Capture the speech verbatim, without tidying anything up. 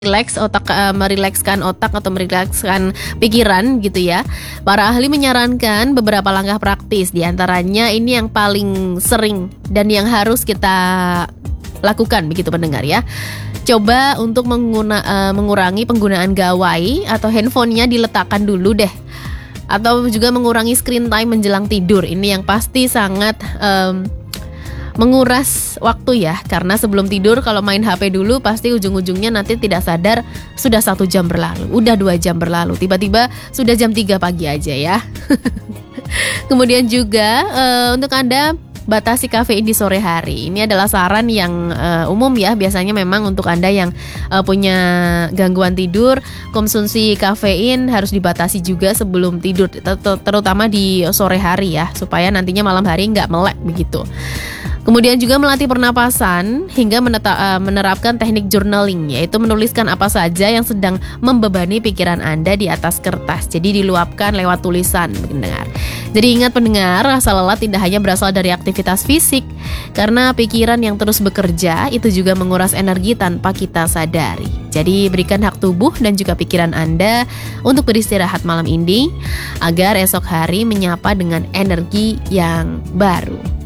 Rileks otak, uh, merilekskan otak atau merilekskan pikiran gitu ya. Para ahli menyarankan beberapa langkah praktis, diantaranya ini yang paling sering dan yang harus kita lakukan begitu pendengar ya. Coba untuk mengguna, uh, mengurangi penggunaan gawai atau handphonenya diletakkan dulu deh. Atau juga mengurangi screen time menjelang tidur. Ini yang pasti sangat um, menguras waktu ya, karena sebelum tidur kalau main H P dulu pasti ujung-ujungnya nanti tidak sadar sudah satu jam berlalu, udah dua jam berlalu, tiba-tiba sudah jam tiga pagi aja ya. Kemudian juga uh, untuk Anda batasi kafein di sore hari. Ini adalah saran yang uh, umum ya, biasanya memang untuk Anda yang uh, punya gangguan tidur, konsumsi kafein harus dibatasi juga sebelum tidur, terutama di sore hari ya, supaya nantinya malam hari nggak melek begitu. Kemudian juga melatih pernapasan hingga meneta- uh, menerapkan teknik journaling, yaitu menuliskan apa saja yang sedang membebani pikiran Anda di atas kertas. Jadi diluapkan lewat tulisan, pendengar. Jadi ingat pendengar, rasa lelah tidak hanya berasal dari aktivitas fisik, karena pikiran yang terus bekerja itu juga menguras energi tanpa kita sadari. Jadi berikan hak tubuh dan juga pikiran Anda untuk beristirahat malam ini, agar esok hari menyapa dengan energi yang baru.